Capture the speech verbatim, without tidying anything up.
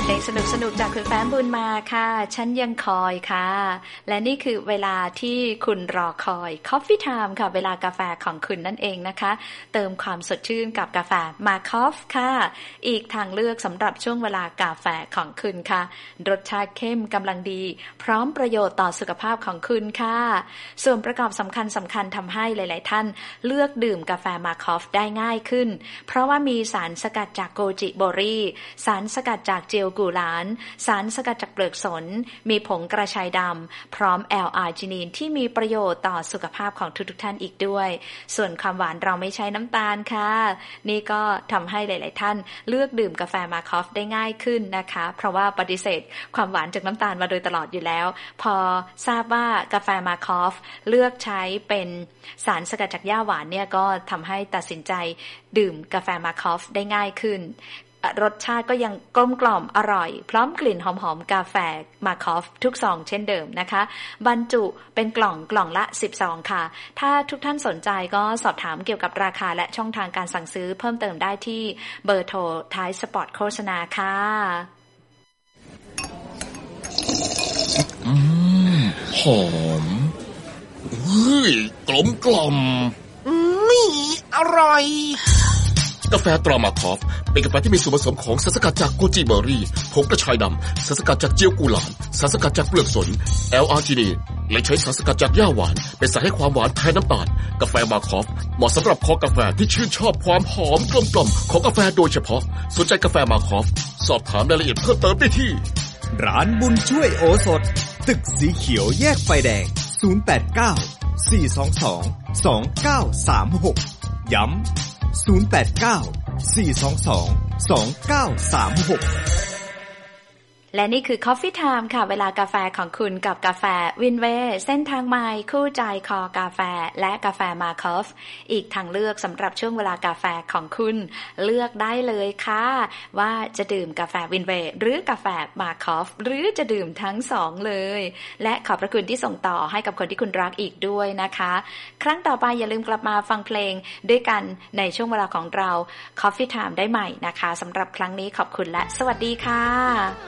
เพลงสนุกๆจากคุณแฟ้มบุญมาค่ะฉันยังคอยค่ะและนี่คือเวลาที่คุณรอคอย Coffee Time ค่ะเวลากาแฟของคุณนั่นเองนะคะเติมความสดชื่นกับกาแฟมาคอฟค่ะอีกทางเลือกสำหรับช่วงเวลากาแฟของคุณค่ะรสชาติเข้มกำลังดีพร้อมประโยชน์ต่อสุขภาพของคุณค่ะส่วนประกอบสำคัญสำคัญทำให้หลายๆท่านเลือกดื่มกาแฟมาคอฟได้ง่ายขึ้นเพราะว่ามีสารสกัดจากโกจิโบรี่สารสกัดจากเจลกูหลานสารสกัดจากเปลือกสนมีผงกระชายดำพร้อมแอลอาร์จินีนที่มีประโยชน์ต่อสุขภาพของทุกๆท่านอีกด้วยส่วนความหวานเราไม่ใช้น้ำตาลค่ะนี่ก็ทำให้หลายๆท่านเลือกดื่มกาแฟมาคอฟได้ง่ายขึ้นนะคะเพราะว่าปฏิเสธความหวานจากน้ำตาลมาโดยตลอดอยู่แล้วพอทราบว่ากาแฟมาคอฟเลือกใช้เป็นสารสกัดจากหญ้าหวานเนี่ยก็ทำให้ตัดสินใจดื่มกาแฟมาคอฟได้ง่ายขึ้นรสชาติก็ยังกลมกล่อมอร่อยพร้อมกลิ่นหอมๆกาแฟมาคอฟทุกซองเช่นเดิมนะคะบรรจุเป็นกล่องกล่องละสิบซองค่ะถ้าทุกท่านสนใจก็สอบถามเกี่ยวกับราคาและช่องทางการสั่งซื้อเพิ่มเติมได้ที่เบอร์โทรท้ายสปอตโฆษณาค่ะอืมหอมเฮ้ยกลมกล่อมนี่อร่อยกาแฟตรามาคอฟเป็นกาแฟที่มีส่วนผสมของสารสกัดจากโกจิเบอร์รี่ผงกระชายดำสารสกัดจากเจียวกูหลานสารสกัดจากเปลือกสนแอลอาร์จินีนและใช้สารสกัดจากหญ้าหวานเป็นสารให้ความหวานแทนน้ำตาลกาแฟมาคอฟเหมาะสำหรับคอกาแฟที่ชื่นชอบความหอมกลมกล่อมของกาแฟโดยเฉพาะสนใจกาแฟมาคอฟสอบถามรายละเอียดเพิ่มเติมได้ที่ร้านบุญช่วยโอสถตึกสีเขียวแยกไฟแดงศูนย์ แปด เก้า สี่ สอง สอง สอง เก้า สาม หกย้ำศูนย์ แปด เก้า สี่ สอง สอง สอง เก้า สาม หกและนี่คือ Coffee Time ค่ะเวลากาแฟของคุณกับกาแฟวินเวย์เส้นทางใหม่คู่ใจคอกาแฟและกาแฟมาคอฟอีกทางเลือกสำหรับช่วงเวลากาแฟของคุณเลือกได้เลยค่ะว่าจะดื่มกาแฟวินเวย์หรือกาแฟมาคอฟหรือจะดื่มทั้งสองเลยและขอบพระคุณที่ส่งต่อให้กับคนที่คุณรักอีกด้วยนะคะครั้งต่อไปอย่าลืมกลับมาฟังเพลงด้วยกันในช่วงเวลาของเรา Coffee Time ได้ใหม่นะคะสำหรับครั้งนี้ขอบคุณและสวัสดีค่ะ